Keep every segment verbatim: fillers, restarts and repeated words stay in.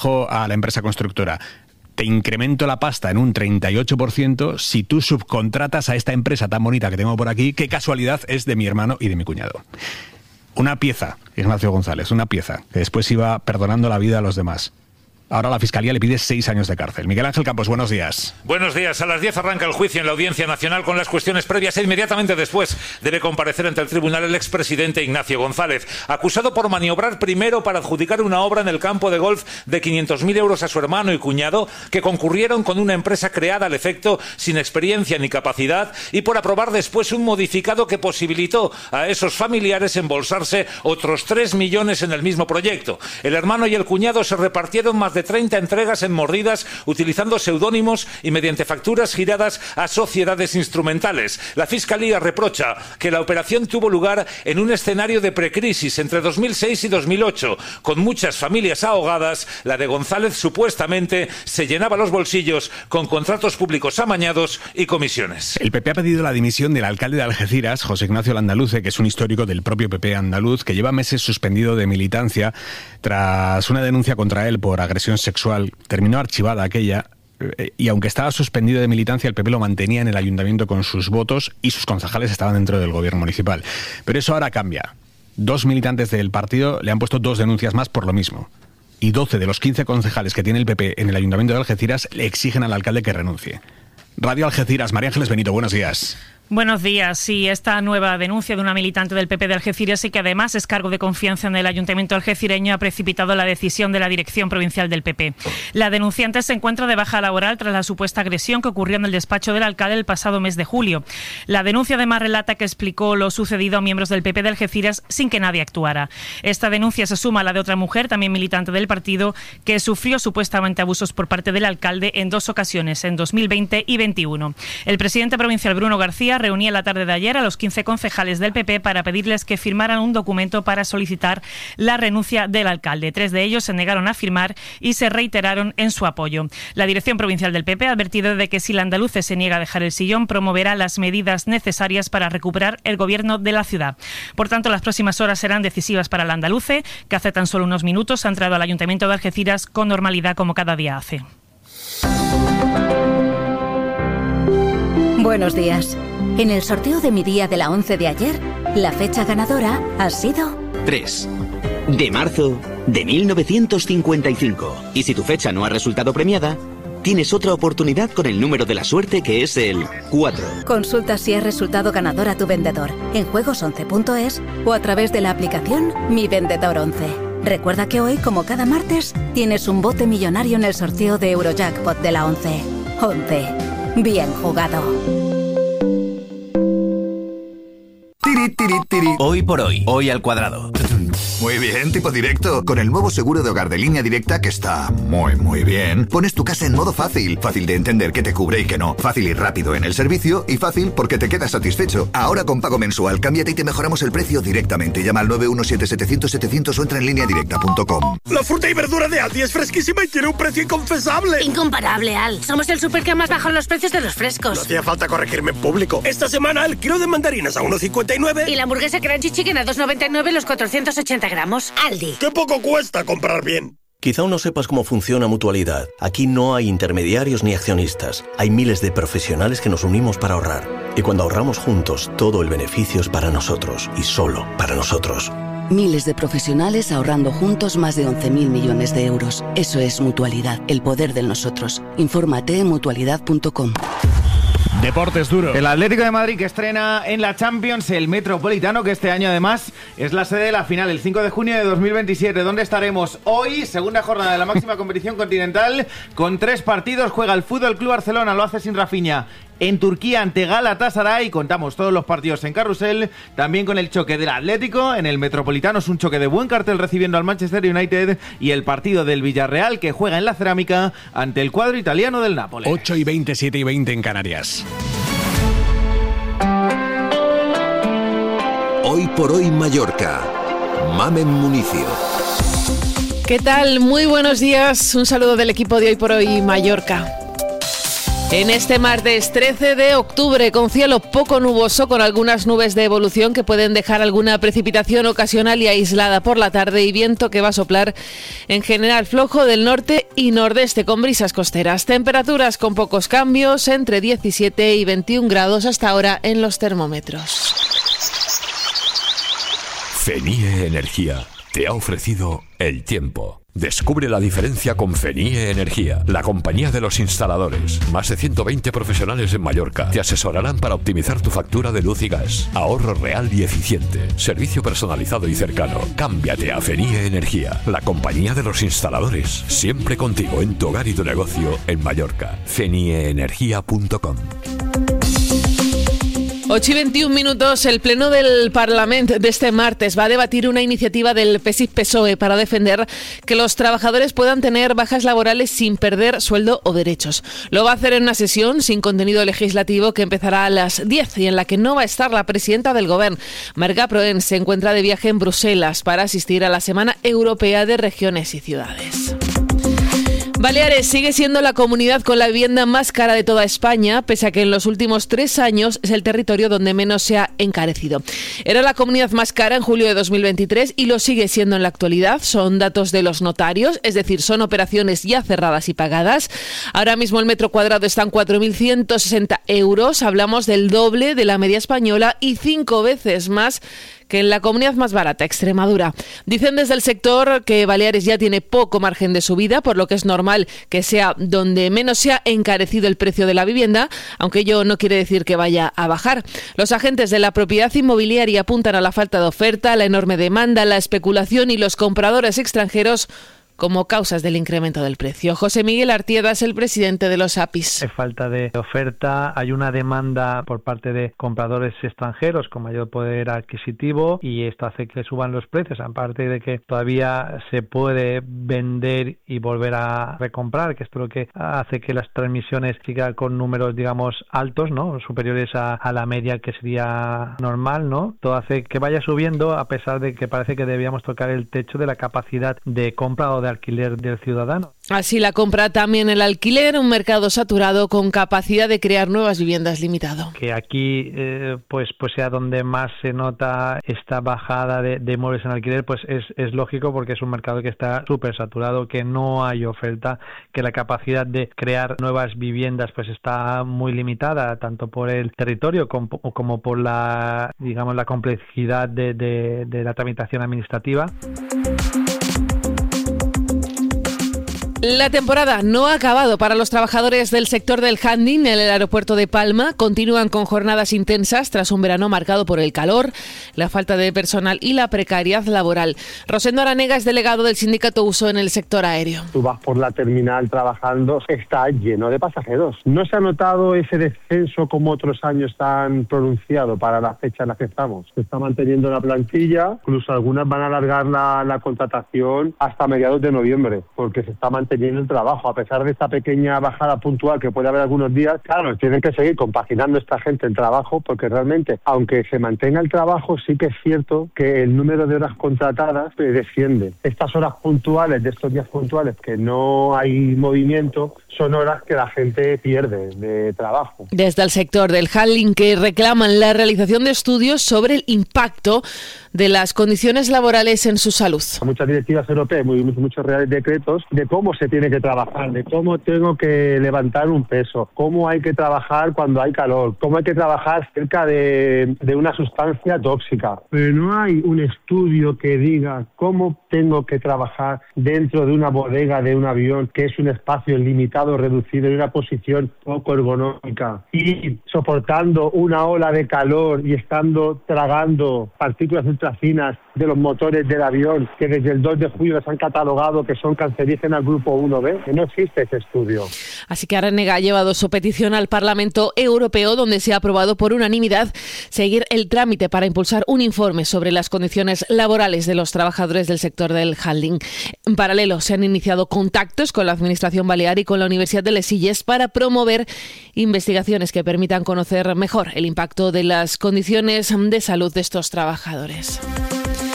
a la empresa constructora: te incremento la pasta en un treinta y ocho por ciento si tú subcontratas a esta empresa tan bonita que tengo por aquí, que casualidad es de mi hermano y de mi cuñado. Una pieza, Ignacio González, una pieza, que después iba perdonando la vida a los demás. Ahora la Fiscalía le pide seis años de cárcel. Miguel Ángel Campos, buenos días. Buenos días. A las diez arranca el juicio en la Audiencia Nacional con las cuestiones previas e inmediatamente después debe comparecer ante el tribunal el expresidente Ignacio González, acusado por maniobrar primero para adjudicar una obra en el campo de golf de quinientos mil euros a su hermano y cuñado, que concurrieron con una empresa creada al efecto sin experiencia ni capacidad, y por aprobar después un modificado que posibilitó a esos familiares embolsarse otros tres millones en el mismo proyecto. El hermano y el cuñado se repartieron más de treinta entregas en mordidas utilizando seudónimos y mediante facturas giradas a sociedades instrumentales. La Fiscalía reprocha que la operación tuvo lugar en un escenario de precrisis entre dos mil seis y dos mil ocho, con muchas familias ahogadas. La de González supuestamente se llenaba los bolsillos con contratos públicos amañados y comisiones. El P P ha pedido la dimisión del alcalde de Algeciras, José Ignacio Landaluce, que es un histórico del propio P P andaluz, que lleva meses suspendido de militancia tras una denuncia contra él por agresión sexual. Terminó archivada aquella, y aunque estaba suspendido de militancia, el P P lo mantenía en el ayuntamiento con sus votos y sus concejales estaban dentro del gobierno municipal. Pero eso ahora cambia. Dos militantes del partido le han puesto dos denuncias más por lo mismo. Y doce de los quince concejales que tiene el P P en el ayuntamiento de Algeciras le exigen al alcalde que renuncie. Radio Algeciras, María Ángeles Benito, buenos días. Buenos días. Sí, esta nueva denuncia de una militante del P P de Algeciras y que además es cargo de confianza en el ayuntamiento algecireño ha precipitado la decisión de la dirección provincial del P P. La denunciante se encuentra de baja laboral tras la supuesta agresión que ocurrió en el despacho del alcalde el pasado mes de julio. La denuncia además relata que explicó lo sucedido a miembros del P P de Algeciras sin que nadie actuara. Esta denuncia se suma a la de otra mujer, también militante del partido, que sufrió supuestamente abusos por parte del alcalde en dos ocasiones, en dos mil veinte y veintiuno. El presidente provincial Bruno García reunía la tarde de ayer a los quince concejales del P P para pedirles que firmaran un documento para solicitar la renuncia del alcalde. Tres de ellos se negaron a firmar y se reiteraron en su apoyo. La dirección provincial del P P ha advertido de que si Landaluce se niega a dejar el sillón, promoverá las medidas necesarias para recuperar el gobierno de la ciudad. Por tanto, las próximas horas serán decisivas para Landaluce, que hace tan solo unos minutos ha entrado al Ayuntamiento de Algeciras con normalidad como cada día hace. Buenos días. En el sorteo de mi día de la once de ayer, la fecha ganadora ha sido tres de marzo de mil novecientos cincuenta y cinco. Y si tu fecha no ha resultado premiada, tienes otra oportunidad con el número de la suerte, que es el cuatro. Consulta si has resultado ganador a tu vendedor en juegos once punto es o a través de la aplicación Mi Vendedor once. Recuerda que hoy, como cada martes, tienes un bote millonario en el sorteo de Eurojackpot de la once. once. Bien jugado. Tiri, tiri, tiri. Hoy por hoy, hoy al cuadrado. Muy bien, tipo directo. Con el nuevo seguro de hogar de Línea Directa, que está muy, muy bien, pones tu casa en modo fácil. Fácil de entender qué te cubre y qué no. Fácil y rápido en el servicio y fácil porque te quedas satisfecho. Ahora con pago mensual, cámbiate y te mejoramos el precio directamente. Llama al nueve uno siete setecientos setecientos o entra en línea directa punto com. La fruta y verdura de Aldi es fresquísima y tiene un precio inconfesable. Incomparable, Al. Somos el súper que más bajan los precios de los frescos. No hacía falta corregirme en público. Esta semana el kilo de mandarinas a uno cincuenta y nueve. Y la hamburguesa Crunchy Chicken a dos noventa y nueve los cuatrocientos ochenta gramos. Aldi. ¡Qué poco cuesta comprar bien! Quizá aún no sepas cómo funciona Mutualidad. Aquí no hay intermediarios ni accionistas. Hay miles de profesionales que nos unimos para ahorrar. Y cuando ahorramos juntos, todo el beneficio es para nosotros y solo para nosotros. Miles de profesionales ahorrando juntos más de once mil millones de euros. Eso es Mutualidad, el poder del nosotros. Infórmate en mutualidad punto com. Deportes duro. El Atlético de Madrid, que estrena en la Champions el Metropolitano, que este año además es la sede de la final, el cinco de junio de dos mil veintisiete. ¿Dónde estaremos hoy? Segunda jornada de la máxima competición continental, con tres partidos. Juega el Fútbol Club Barcelona, lo hace sin Rafinha, en Turquía ante Galatasaray. Contamos todos los partidos en Carrusel, también con el choque del Atlético en el Metropolitano. Es un choque de buen cartel recibiendo al Manchester United, y el partido del Villarreal, que juega en la Cerámica ante el cuadro italiano del Nápoles. ocho y veinte, siete y veinte en Canarias. Hoy por hoy Mallorca. Mamen Municio. ¿Qué tal? Muy buenos días. Un saludo del equipo de Hoy por Hoy Mallorca. En este martes trece de octubre, con cielo poco nuboso, con algunas nubes de evolución que pueden dejar alguna precipitación ocasional y aislada por la tarde, y viento que va a soplar en general flojo del norte y nordeste con brisas costeras. Temperaturas con pocos cambios, entre diecisiete y veintiún grados hasta ahora en los termómetros. Fenie Energía te ha ofrecido el tiempo. Descubre la diferencia con Fenie Energía, la compañía de los instaladores. Más de ciento veinte profesionales en Mallorca te asesorarán para optimizar tu factura de luz y gas. Ahorro real y eficiente. Servicio personalizado y cercano. Cámbiate a Fenie Energía, la compañía de los instaladores. Siempre contigo en tu hogar y tu negocio en Mallorca. fenie energía punto com. ocho y veintiún minutos, el Pleno del Parlamento de este martes va a debatir una iniciativa del P S I C-P S O E para defender que los trabajadores puedan tener bajas laborales sin perder sueldo o derechos. Lo va a hacer en una sesión sin contenido legislativo que empezará a las diez y en la que no va a estar la presidenta del Gobierno. Marga Proen se encuentra de viaje en Bruselas para asistir a la Semana Europea de Regiones y Ciudades. Baleares sigue siendo la comunidad con la vivienda más cara de toda España, pese a que en los últimos tres años es el territorio donde menos se ha encarecido. Era la comunidad más cara en julio de dos mil veintitrés y lo sigue siendo en la actualidad. Son datos de los notarios, es decir, son operaciones ya cerradas y pagadas. Ahora mismo el metro cuadrado está en cuatro mil ciento sesenta euros. Hablamos del doble de la media española y cinco veces más que en la comunidad más barata, Extremadura. Dicen desde el sector que Baleares ya tiene poco margen de subida, por lo que es normal que sea donde menos se ha encarecido el precio de la vivienda, aunque ello no quiere decir que vaya a bajar. Los agentes de la propiedad inmobiliaria apuntan a la falta de oferta, la enorme demanda, la especulación y los compradores extranjeros como causas del incremento del precio. José Miguel Artieda es el presidente de los A P I S. Hay falta de oferta, hay una demanda por parte de compradores extranjeros con mayor poder adquisitivo y esto hace que suban los precios, aparte de que todavía se puede vender y volver a recomprar, que esto es lo que hace que las transmisiones sigan con números, digamos, altos, ¿no? Superiores a, a la media que sería normal, ¿no? Todo hace que vaya subiendo a pesar de que parece que debíamos tocar el techo de la capacidad de compra o de alquiler del ciudadano. Así la compra, también el alquiler, un mercado saturado con capacidad de crear nuevas viviendas limitado. Que aquí eh, pues pues sea donde más se nota esta bajada de, de inmuebles en alquiler, pues es, es lógico porque es un mercado que está súper saturado, que no hay oferta, que la capacidad de crear nuevas viviendas pues está muy limitada, tanto por el territorio como, como por la, digamos, la complejidad de, de, de la tramitación administrativa. La temporada no ha acabado para los trabajadores del sector del handling en el aeropuerto de Palma. Continúan con jornadas intensas tras un verano marcado por el calor, la falta de personal y la precariedad laboral. Rosendo Aranega es delegado del sindicato U S O en el sector aéreo. Tú vas por la terminal trabajando, está lleno de pasajeros. No se ha notado ese descenso como otros años tan pronunciado para la fecha en la que estamos. Se está manteniendo la plantilla, incluso algunas van a alargar la, la contratación hasta mediados de noviembre, porque se está manteniendo teniendo el trabajo, a pesar de esta pequeña bajada puntual que puede haber algunos días. Claro, tienen que seguir compaginando esta gente el trabajo, porque realmente, aunque se mantenga el trabajo, sí que es cierto que el número de horas contratadas desciende. Estas horas puntuales, de estos días puntuales que no hay movimiento, son horas que la gente pierde de trabajo. Desde el sector del handling, que reclaman la realización de estudios sobre el impacto de las condiciones laborales en su salud. Muchas directivas europeas, muchos reales decretos de cómo se tiene que trabajar, de cómo tengo que levantar un peso, cómo hay que trabajar cuando hay calor, cómo hay que trabajar cerca de, de una sustancia tóxica. Pero no hay un estudio que diga cómo tengo que trabajar dentro de una bodega de un avión, que es un espacio limitado, reducido, en una posición poco ergonómica, y soportando una ola de calor y estando tragando partículas ultrafinas de los motores del avión, que desde el dos de julio les han catalogado que son cancerígenas al grupo uno B, que no existe ese estudio. Así que Aranega ha llevado su petición al Parlamento Europeo, donde se ha aprobado por unanimidad seguir el trámite para impulsar un informe sobre las condiciones laborales de los trabajadores del sector del handling. En paralelo, se han iniciado contactos con la Administración Balear y con la Universidad de Les Illes para promover investigaciones que permitan conocer mejor el impacto de las condiciones de salud de estos trabajadores.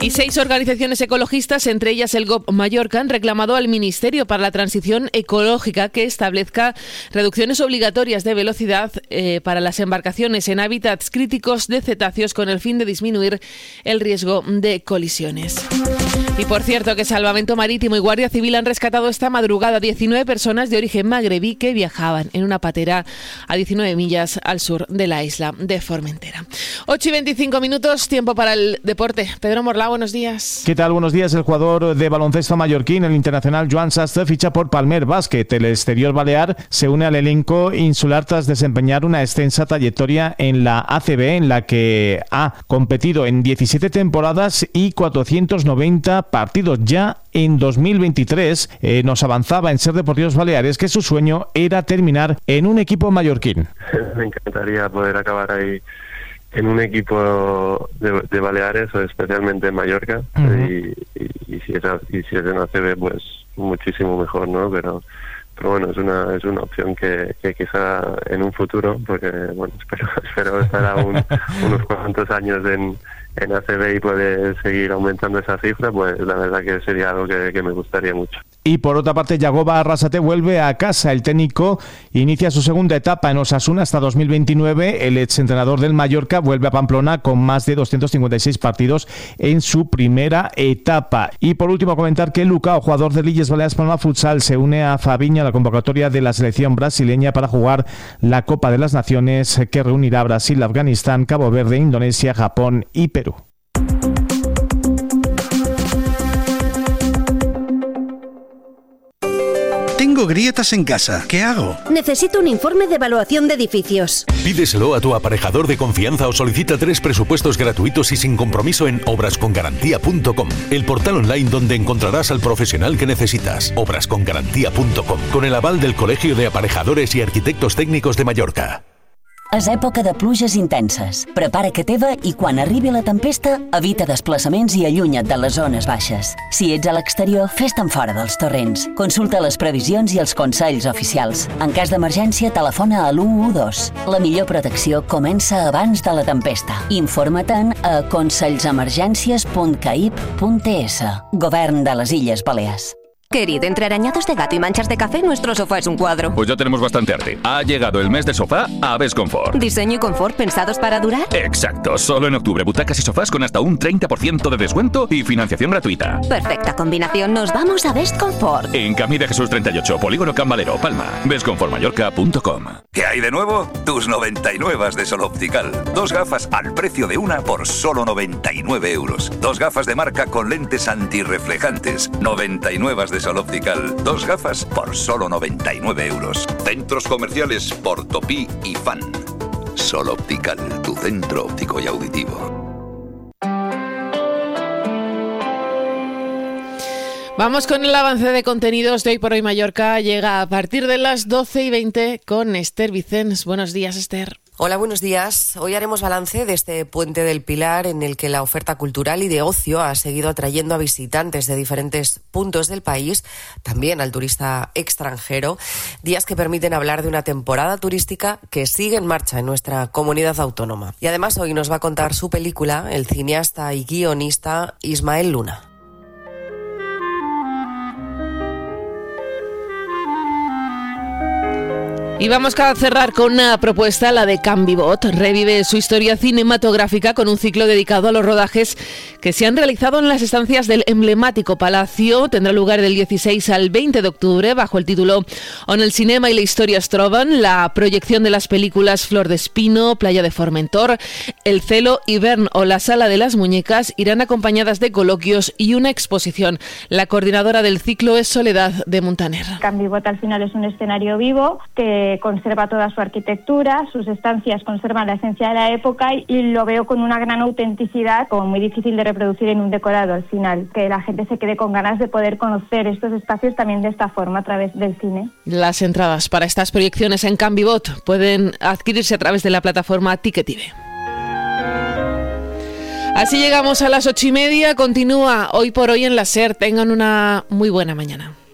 Y seis organizaciones ecologistas, entre ellas el G O P Mallorca, han reclamado al Ministerio para la Transición Ecológica que establezca reducciones obligatorias de velocidad eh, para las embarcaciones en hábitats críticos de cetáceos con el fin de disminuir el riesgo de colisiones. Y por cierto que Salvamento Marítimo y Guardia Civil han rescatado esta madrugada diecinueve personas de origen magrebí que viajaban en una patera a diecinueve millas al sur de la isla de Formentera. ocho y veinticinco minutos, tiempo para el deporte. Pedro Morlá, buenos días. ¿Qué tal? Buenos días. El jugador de baloncesto mallorquín, el internacional Joan Sastre, ficha por Palmer Basket. El exterior balear se une al elenco insular tras desempeñar una extensa trayectoria en la A C B, en la que ha competido en diecisiete temporadas y cuatrocientos noventa partidos. Ya en dos mil veintitrés eh, nos avanzaba en Ser Deportivos Baleares que su sueño era terminar en un equipo mallorquín. Me encantaría poder acabar ahí en un equipo de, de Baleares, o especialmente en Mallorca. Uh-huh. y, y, y, si es, y si es en A C B, pues muchísimo mejor, ¿no? Pero pero bueno, es una es una opción que, que quizá en un futuro, porque bueno, espero espero estar aún unos cuantos años en en A C B y poder seguir aumentando esa cifra, pues la verdad que sería algo que, que me gustaría mucho. Y por otra parte, Yagoba Arrasate vuelve a casa. El técnico inicia su segunda etapa en Osasuna hasta dos mil veintinueve. El exentrenador del Mallorca vuelve a Pamplona con más de doscientos cincuenta y seis partidos en su primera etapa. Y por último, comentar que Lucao, jugador de Illes Balears Palma Futsal, se une a Fabiño a la convocatoria de la selección brasileña para jugar la Copa de las Naciones, que reunirá a Brasil, Afganistán, Cabo Verde, Indonesia, Japón y Perú. Tengo grietas en casa. ¿Qué hago? Necesito un informe de evaluación de edificios. Pídeselo a tu aparejador de confianza o solicita tres presupuestos gratuitos y sin compromiso en obras con garantía punto com, el portal online donde encontrarás al profesional que necesitas. obras con garantía punto com, con el aval del Colegio de Aparejadores y Arquitectos Técnicos de Mallorca. És època de pluges intenses. Prepara que teva i quan arribi la tempesta, evita desplaçaments i allunya't de les zones baixes. Si ets a l'exterior, fes-te'n fora dels torrents. Consulta les previsions i els consells oficials. En cas d'emergència, telefona a l'u u dos. La millor protecció comença abans de la tempesta. Informa-te'n a consellsemergències punt caip punt es. Govern de les Illes Balears. Querido, entre arañados de gato y manchas de café, nuestro sofá es un cuadro. Pues ya tenemos bastante arte. Ha llegado el mes del sofá a Besconfort. ¿Diseño y confort pensados para durar? Exacto. Solo en octubre, butacas y sofás con hasta un treinta por ciento de descuento y financiación gratuita. Perfecta combinación. Nos vamos a Besconfort. En Camí de Jesús treinta y ocho, Polígono Can Valero, Palma. besconfort mallorca punto com. ¿Qué hay de nuevo? Tus noventa y nueve de Sol Optical. Dos gafas al precio de una por solo noventa y nueve euros. Dos gafas de marca con lentes antirreflejantes. noventa y nueve de Sol Optical. Dos gafas por solo noventa y nueve euros. Centros comerciales Portopí y Fan. Sol Optical, tu centro óptico y auditivo. Vamos con el avance de contenidos de Hoy por Hoy Mallorca. Llega a partir de las doce y veinte con Esther Vicens. Buenos días, Esther. Hola, buenos días. Hoy haremos balance de este Puente del Pilar en el que la oferta cultural y de ocio ha seguido atrayendo a visitantes de diferentes puntos del país, también al turista extranjero, días que permiten hablar de una temporada turística que sigue en marcha en nuestra comunidad autónoma. Y además hoy nos va a contar su película el cineasta y guionista Ismael Luna. Y vamos a cerrar con una propuesta, la de Cambibot. Revive su historia cinematográfica con un ciclo dedicado a los rodajes que se han realizado en las estancias del emblemático palacio. Tendrá lugar del dieciséis al veinte de octubre bajo el título On el cinema y la historia es troben. La proyección de las películas Flor de Espino, Playa de Formentor, El Celo, Hivern o La Sala de las Muñecas irán acompañadas de coloquios y una exposición. La coordinadora del ciclo es Soledad de Montaner. Cambibot al final es un escenario vivo que conserva toda su arquitectura, sus estancias conservan la esencia de la época y lo veo con una gran autenticidad, como muy difícil de reproducir en un decorado al final, que la gente se quede con ganas de poder conocer estos espacios también de esta forma a través del cine. Las entradas para estas proyecciones en Cambibot pueden adquirirse a través de la plataforma Ticketive. Así llegamos a las ocho y media, continúa Hoy por Hoy en la SER. Tengan una muy buena mañana.